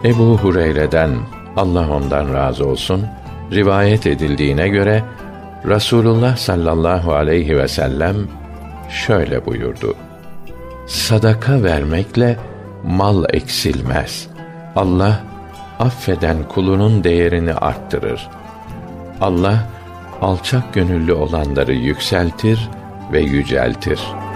Ebu Hureyre'den, Allah ondan razı olsun, rivayet edildiğine göre Rasulullah sallallahu aleyhi ve sellem şöyle buyurdu: Sadaka vermekle mal eksilmez. Allah affeden kulunun değerini arttırır. Allah alçak gönüllü olanları yükseltir ve yüceltir.